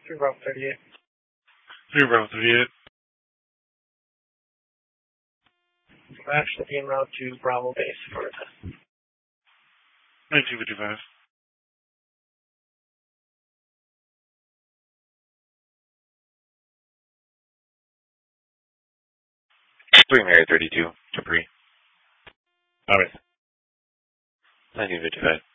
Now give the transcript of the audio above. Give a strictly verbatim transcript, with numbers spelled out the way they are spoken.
three Bravo thirty-eight. three Bravo thirty-eight. We're actually en route to Bravo base for a test. nineteen fifty-five. three Mary thirty-two, Capri. Alright. nineteen fifty-five.